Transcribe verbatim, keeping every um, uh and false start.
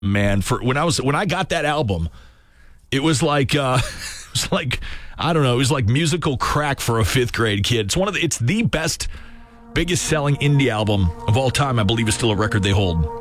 Man, for when I was when I got that album, it was like uh, it was like I don't know, it was like musical crack for a fifth grade kid. It's one of the, it's the best, biggest selling indie album of all time. I believe is still a record they hold.